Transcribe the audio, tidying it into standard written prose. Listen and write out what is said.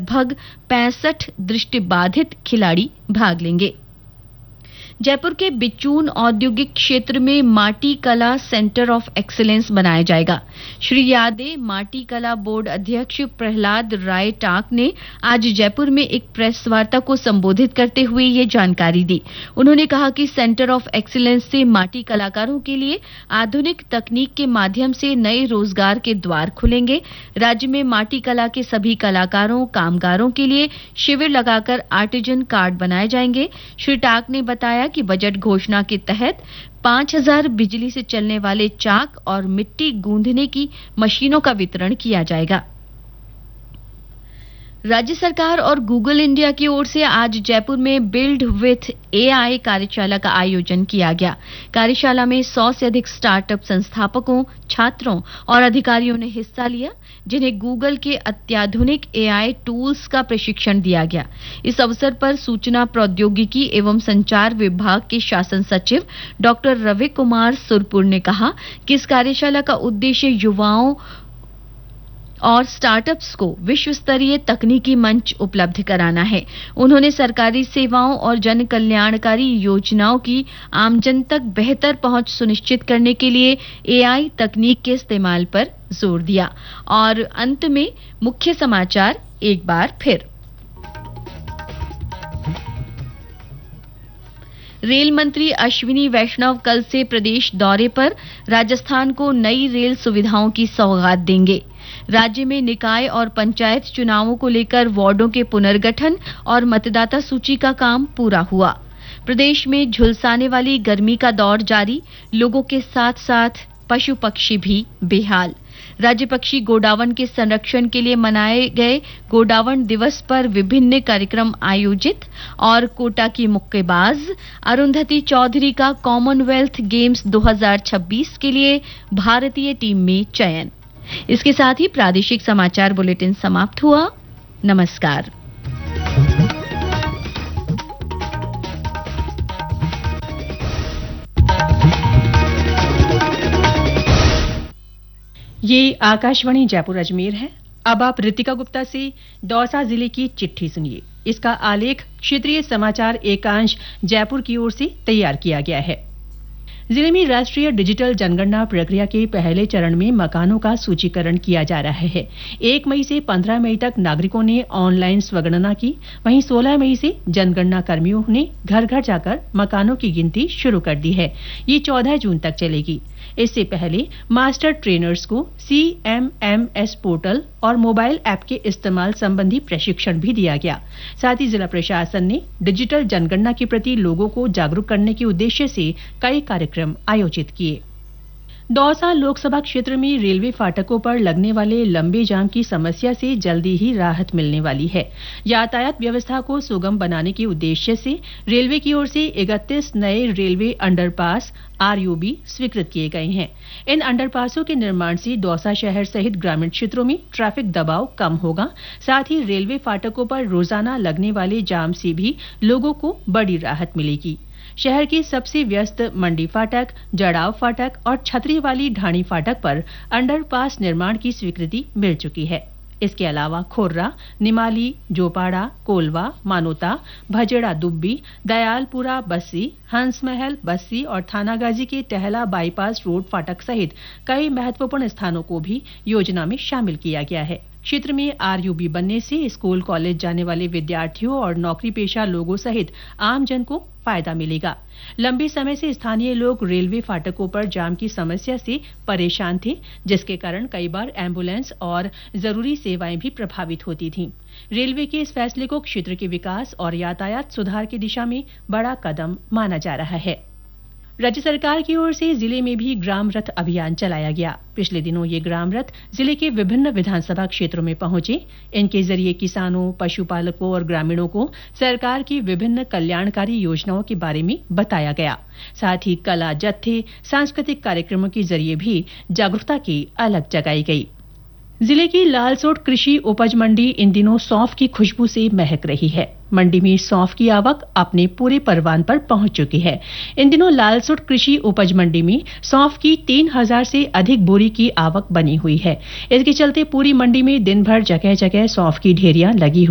लगभग 65 दृष्टिबाधित खिलाड़ी भाग लेंगे। जयपुर के बिचून औद्योगिक क्षेत्र में माटी कला सेंटर ऑफ एक्सीलेंस बनाया जाएगा। श्री यादे माटी कला बोर्ड अध्यक्ष प्रहलाद राय टाक ने आज जयपुर में एक प्रेस वार्ता को संबोधित करते हुए ये जानकारी दी। उन्होंने कहा कि सेंटर ऑफ एक्सीलेंस से माटी कलाकारों के लिए आधुनिक तकनीक के माध्यम से नए रोजगार के द्वार खुलेंगे। राज्य में माटी कला के सभी कलाकारों कामगारों के लिए शिविर लगाकर आर्टिजन कार्ड बनाए जाएंगे। श्री टाक ने बताया कि बजट घोषणा के तहत 5000 बिजली से चलने वाले चाक और मिट्टी गूंथने की मशीनों का वितरण किया जाएगा। राज्य सरकार और गूगल इंडिया की ओर से आज जयपुर में बिल्ड विथ एआई कार्यशाला का आयोजन किया गया। कार्यशाला में 100 से अधिक स्टार्टअप संस्थापकों, छात्रों और अधिकारियों ने हिस्सा लिया, जिन्हें गूगल के अत्याधुनिक एआई टूल्स का प्रशिक्षण दिया गया। इस अवसर पर सूचना प्रौद्योगिकी एवं संचार विभाग के शासन सचिव डॉक्टर रवि कुमार सुरपुर ने कहा कि इस कार्यशाला का उद्देश्य युवाओं और स्टार्टअप्स को विश्व स्तरीय तकनीकी मंच उपलब्ध कराना है। उन्होंने सरकारी सेवाओं और जन कल्याणकारी योजनाओं की आमजन तक बेहतर पहुंच सुनिश्चित करने के लिए एआई तकनीक के इस्तेमाल पर जोर दिया। और अंत में मुख्य समाचार एक बार फिर। रेल मंत्री अश्विनी वैष्णव कल से प्रदेश दौरे पर राजस्थान को नई रेल सुविधाओं की सौगात देंगे। राज्य में निकाय और पंचायत चुनावों को लेकर वार्डों के पुनर्गठन और मतदाता सूची का काम पूरा हुआ। प्रदेश में झुलसाने वाली गर्मी का दौर जारी, लोगों के साथ साथ पशु पक्षी भी बेहाल। राज्य पक्षी गोडावण के संरक्षण के लिए मनाए गए गोडावण दिवस पर विभिन्न कार्यक्रम आयोजित। और कोटा की मुक्केबाज अरुंधति चौधरी का कॉमनवेल्थ गेम्स 2026 के लिए भारतीय टीम में चयन। इसके साथ ही प्रादेशिक समाचार बुलेटिन समाप्त हुआ। नमस्कार। ये आकाशवाणी जयपुर अजमेर है। अब आप रितिका गुप्ता से दौसा जिले की चिट्ठी सुनिए। इसका आलेख क्षेत्रीय समाचार एकांश जयपुर की ओर से तैयार किया गया है। जिले में राष्ट्रीय डिजिटल जनगणना प्रक्रिया के पहले चरण में मकानों का सूचीकरण किया जा रहा है। 1 मई से 15 मई तक नागरिकों ने ऑनलाइन स्वगणना की। वहीं 16 मई से जनगणना कर्मियों ने घर घर जाकर मकानों की गिनती शुरू कर दी है। ये 14 जून तक चलेगी। इससे पहले मास्टर ट्रेनर्स को CMMS पोर्टल और मोबाइल ऐप के इस्तेमाल संबंधी प्रशिक्षण भी दिया गया। साथ ही जिला प्रशासन ने डिजिटल जनगणना के प्रति लोगों को जागरूक करने के उद्देश्य से कई कार्यक्रम आयोजित किए। दौसा लोकसभा क्षेत्र में रेलवे फाटकों पर लगने वाले लंबे जाम की समस्या से जल्दी ही राहत मिलने वाली है। यातायात व्यवस्था को सुगम बनाने के उद्देश्य से रेलवे की ओर से 31 नए रेलवे अंडरपास RUB स्वीकृत किए गए हैं। इन अंडरपासों के निर्माण से दौसा शहर सहित ग्रामीण क्षेत्रों में ट्रैफिक दबाव कम होगा। साथ ही रेलवे फाटकों पर रोजाना लगने वाले जाम से भी लोगों को बड़ी राहत मिलेगी। शहर के सबसे व्यस्त मंडी फाटक, जड़ाव फाटक और छतरी वाली ढाणी फाटक पर अंडरपास निर्माण की स्वीकृति मिल चुकी है। इसके अलावा खोर्रा, निमाली, जोपाड़ा, कोलवा, मानोता, भजेड़ा दुब्बी, दयालपुरा बस्सी, हंसमहल बस्सी और थानागाजी के टहला बाईपास रोड फाटक सहित कई महत्वपूर्ण स्थानों को भी योजना में शामिल किया गया है। क्षेत्र में RUB बनने से स्कूल कॉलेज जाने वाले विद्यार्थियों और नौकरी पेशा लोगों सहित आमजन को फायदा मिलेगा। लंबे समय से स्थानीय लोग रेलवे फाटकों पर जाम की समस्या से परेशान थे, जिसके कारण कई बार एम्बुलेंस और जरूरी सेवाएं भी प्रभावित होती थीं। रेलवे के इस फैसले को क्षेत्र के विकास और यातायात सुधार की दिशा में बड़ा कदम माना जा रहा है। राज्य सरकार की ओर से जिले में भी ग्राम रथ अभियान चलाया गया। पिछले दिनों ये ग्राम रथ जिले के विभिन्न विधानसभा क्षेत्रों में पहुंचे। इनके जरिए किसानों, पशुपालकों और ग्रामीणों को सरकार की विभिन्न कल्याणकारी योजनाओं के बारे में बताया गया। साथ ही कला जत्थे, सांस्कृतिक कार्यक्रमों के जरिए भी जागरूकता की अलख जगाई गई। जिले की लालसोट कृषि उपज मंडी इन दिनों सौंफ की खुशबू से महक रही है। मंडी में सौंफ की आवक अपने पूरे परवान पर पहुंच चुकी है। इन दिनों लालसोट कृषि उपज मंडी में सौंफ की 3000 से अधिक बोरी की आवक बनी हुई है। इसके चलते पूरी मंडी में दिन भर जगह जगह सौंफ की ढेरियां लगी